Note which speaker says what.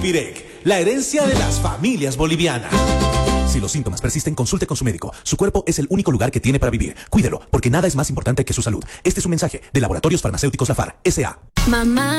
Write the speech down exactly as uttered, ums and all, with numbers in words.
Speaker 1: Alpirec, la herencia de las familias bolivianas. Si los síntomas persisten, consulte con su médico. Su cuerpo es el único lugar que tiene para vivir. Cuídelo, porque nada es más importante que su salud. Este es un mensaje de Laboratorios Farmacéuticos Lafar, S A
Speaker 2: Mamá.